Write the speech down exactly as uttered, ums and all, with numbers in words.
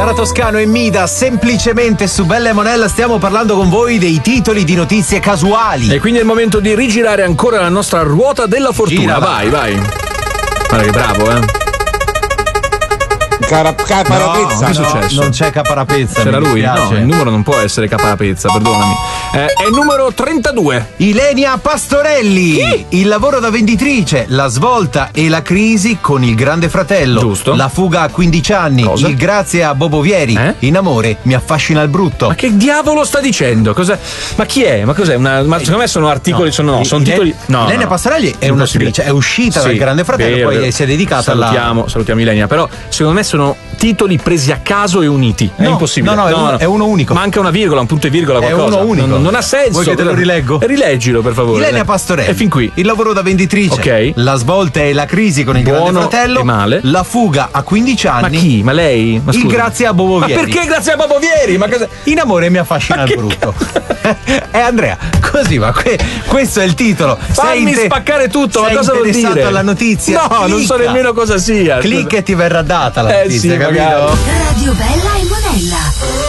Sara Toscano e Mida, semplicemente su Bella e Monella stiamo parlando con voi dei titoli di notizie casuali. E quindi è il momento di rigirare ancora la nostra ruota della fortuna. Gira, vai, vai. Guarda che bravo, eh. Caparapezza. No, che è successo? Non c'è Caparapezza. C'era mi lui? dispiace. No, il numero non può essere Caparapezza, perdonami. Eh, è il numero trentadue. Ilenia Pastorelli. Chi? Il lavoro da venditrice, la svolta e la crisi con il Grande Fratello. Giusto. La fuga a quindici anni. Cosa? Il grazie a Bobo Vieri. Eh? In amore mi affascina il brutto. Ma che diavolo sta dicendo? Cos'è? Ma chi è? Ma cos'è? Una, ma secondo me sono articoli, No. sono, no, sono Ile- titoli. No, Ilenia no, no. Pastorelli è Impossibile. un'attrice, è uscita Sì, dal Grande Fratello, vero, poi vero. si è dedicata alla. Salutiamo, salutiamo Ilenia, però secondo me sono titoli presi a caso e uniti. È No, impossibile. no, no, è uno- è uno unico. Manca una virgola, un punto e virgola, È qualcosa. uno unico. Non, non ha senso. Vuoi che te lo rileggo? Rileggilo, per favore. Ilenia Pastorelli. E fin qui. Il lavoro da venditrice. Ok. La svolta e la crisi con il Buono Grande Fratello. e male. La fuga a quindici Ma anni. chi? Ma lei? Ma Il scusi. grazie a Bobo Ma Vieri. perché grazie a Bobo Vieri? Ma cosa? In amore mi affascina Ma il che brutto. E Andrea, così, ma que- questo è il titolo. Fammi inte- spaccare tutto, ma sei cosa vuol interessato dire? alla notizia? No, non so Clicca. nemmeno cosa sia. Clicca e ti verrà data la Eh notizia, sì, capito? magari. Radio Bella e Monella.